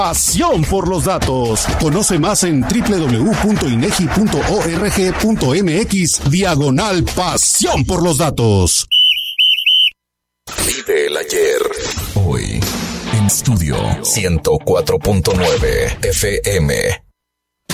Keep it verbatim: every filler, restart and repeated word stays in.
Pasión por los datos. Conoce más en doble u doble u doble u punto inegi punto org punto mx diagonal pasión por los datos. Vive el ayer. Hoy en Estudio ciento cuatro punto nueve F M.